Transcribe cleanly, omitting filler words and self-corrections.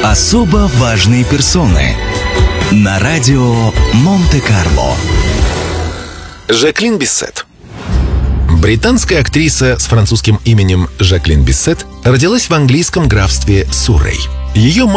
Особо важные персоны на радио Монте-Карло. Жаклин Биссет. Британская актриса с французским именем Жаклин Биссет родилась в английском графстве Суррей. Ее